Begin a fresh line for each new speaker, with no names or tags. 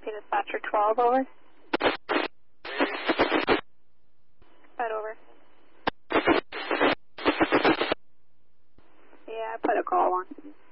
dispatcher 12, over. Right, over. Yeah, I put a call on.